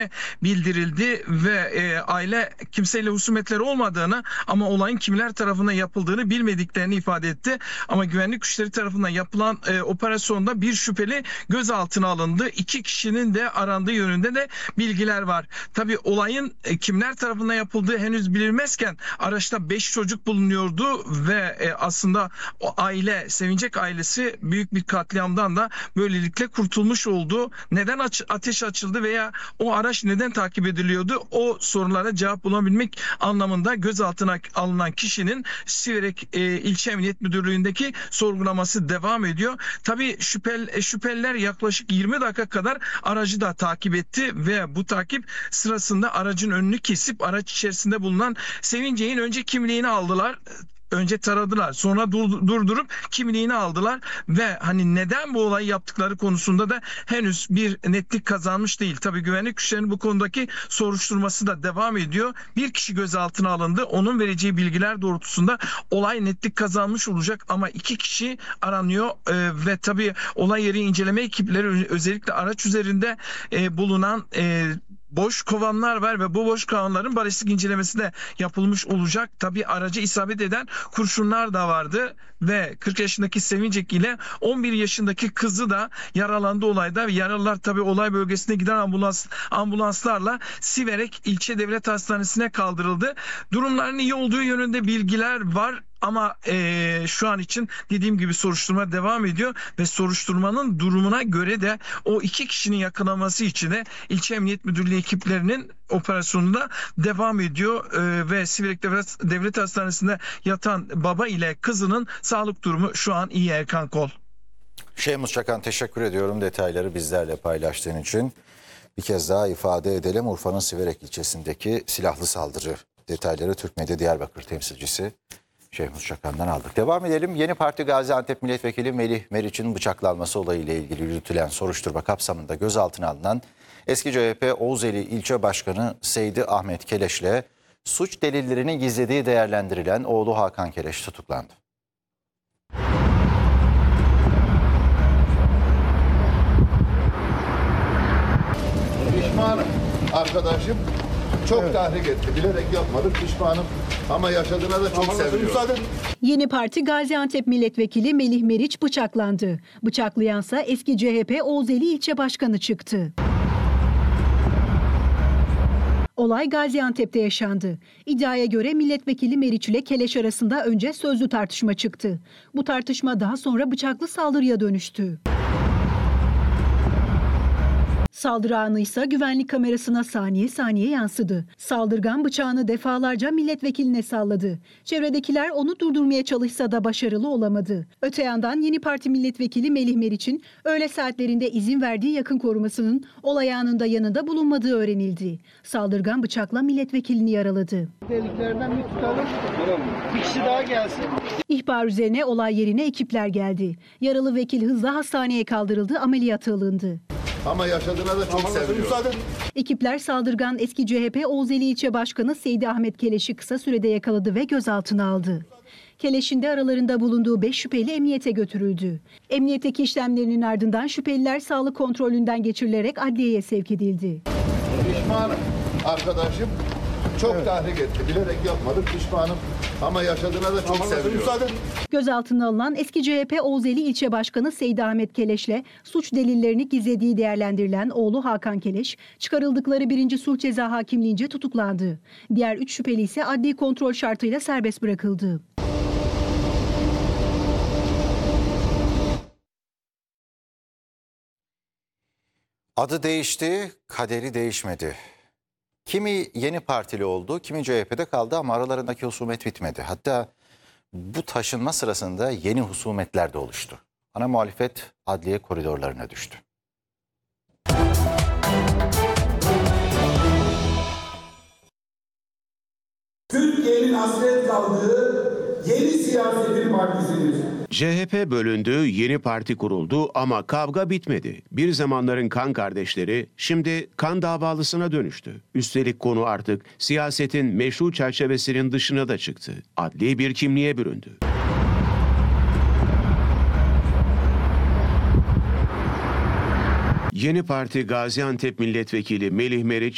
bildirildi ve aile kimseyle husumetleri olmadığını ama olayın kimler tarafından yapıldığını bilmediklerini ifade etti. Ama güvenlik güçleri tarafından yapılan operasyonda bir şüpheli gözaltına alındı. 2 kişinin de arandığı yönünde de bilgiler var. Tabii olayın kimler tarafından yapıldığı henüz bilinmezken araçta 5 çocuk bulunuyordu ve aslında o aile, Sevincek ailesi büyük bir katliamdan da böylelikle kurtulmuş oldu. Neden ateş açıldı veya o araç neden takip ediliyordu? O sorulara cevap bulabilmek anlamında gözaltına alınan kişinin Siverek İlçe Emniyet Müdürlüğü'ndeki sorgulaması devam ediyor. Tabii şüpheliler yaklaşık 20 dakika kadar aracı da takip etti ve bu takip sırasında aracın önünü kesip araç içerisinde bulunan Sevincek'in önce kimliğini aldılar. Önce taradılar, sonra durdurup kimliğini aldılar ve hani neden bu olayı yaptıkları konusunda da henüz bir netlik kazanmış değil. Tabii güvenlik güçlerinin bu konudaki soruşturması da devam ediyor. Bir kişi gözaltına alındı. Onun vereceği bilgiler doğrultusunda olay netlik kazanmış olacak ama 2 kişi aranıyor ve tabii olay yeri inceleme ekipleri özellikle araç üzerinde bulunan boş kovanlar var ve bu boş kovanların balistik incelemesi de yapılmış olacak. Tabii aracı isabet eden kurşunlar da vardı ve 40 yaşındaki Sevincek ile 11 yaşındaki kızı da yaralandı olayda. Yaralılar tabii olay bölgesine giden ambulanslarla Siverek İlçe Devlet Hastanesi'ne kaldırıldı. Durumların iyi olduğu yönünde bilgiler var. Ama şu an için dediğim gibi soruşturma devam ediyor ve soruşturmanın durumuna göre de o 2 kişinin yakalanması için de İlçe Emniyet Müdürlüğü ekiplerinin operasyonunda devam ediyor ve Siverek Devlet Hastanesi'nde yatan baba ile kızının sağlık durumu şu an iyi Erkan Kol. Şeymus Çakan, teşekkür ediyorum detayları bizlerle paylaştığın için. Bir kez daha ifade edelim, Urfa'nın Siverek ilçesindeki silahlı saldırı detayları Türk Medya Diyarbakır temsilcisi Şeymus Çakan'dan aldık. Devam edelim. Yeni Parti Gaziantep Milletvekili Melih Meriç'in bıçaklanması olayıyla ilgili yürütülen soruşturma kapsamında gözaltına alınan eski CHP Oğuzeli İlçe Başkanı Seydi Ahmet Keleş'le suç delillerini gizlediği değerlendirilen oğlu Hakan Keleş tutuklandı. Pişmanım. Arkadaşım çok tahrik etti. Bilerek yapmadım. Pişmanım. Ama yaşadığına da çok seviyorum. Yeni Parti Gaziantep Milletvekili Melih Meriç bıçaklandı. Bıçaklayansa eski CHP Oğuzeli İlçe Başkanı çıktı. Olay Gaziantep'te yaşandı. İddiaya göre milletvekili Meriç ile Keleş arasında önce sözlü tartışma çıktı. Bu tartışma daha sonra bıçaklı saldırıya dönüştü. Saldırı anı ise güvenlik kamerasına saniye saniye yansıdı. Saldırgan bıçağını defalarca milletvekiline salladı. Çevredekiler onu durdurmaya çalışsa da başarılı olamadı. Öte yandan Yeni Parti milletvekili Melih Meriç'in öğle saatlerinde izin verdiği yakın korumasının olay anında yanında bulunmadığı öğrenildi. Saldırgan bıçakla milletvekilini yaraladı. Deliklerden bir tutalım. Bir kişi daha gelsin. İhbar üzerine olay yerine ekipler geldi. Yaralı vekil hızla hastaneye kaldırıldı, ameliyata alındı. Ama yaşadığına da çok seviyorum. Ekipler saldırgan eski CHP Oğuzeli İlçe Başkanı Seydi Ahmet Keleş'i kısa sürede yakaladı ve gözaltına aldı. Keleş'in de aralarında bulunduğu 5 şüpheli emniyete götürüldü. Emniyetteki işlemlerinin ardından şüpheliler sağlık kontrolünden geçirilerek adliyeye sevk edildi. Pişmanım. Arkadaşım çok tahrik etti. Bilerek yapmadım. Pişmanım. Ama yaşadığına da çok seviyorum. Gözaltına alınan eski CHP Oğuzeli İlçe Başkanı Seydi Ahmet Keleş'le suç delillerini gizlediği değerlendirilen oğlu Hakan Keleş, çıkarıldıkları 1. Sulh Ceza Hakimliğince tutuklandı. Diğer 3 şüpheli ise adli kontrol şartıyla serbest bırakıldı. Adı değişti, kaderi değişmedi. Kimi Yeni Partili oldu, kimi CHP'de kaldı ama aralarındaki husumet bitmedi. Hatta bu taşınma sırasında yeni husumetler de oluştu. Ana muhalefet adliye koridorlarına düştü. Türkiye'nin hasret kaldığı yeni siyasetin partisidir. CHP bölündü, yeni parti kuruldu ama kavga bitmedi. Bir zamanların kan kardeşleri şimdi kan davalısına dönüştü. Üstelik konu artık siyasetin meşru çerçevesinin dışına da çıktı. Adli bir kimliğe büründü. Yeni Parti Gaziantep Milletvekili Melih Meriç